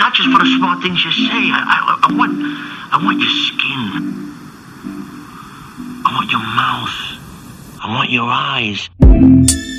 not just for the smart things you say. I want your skin. I want your mouth. I want your eyes.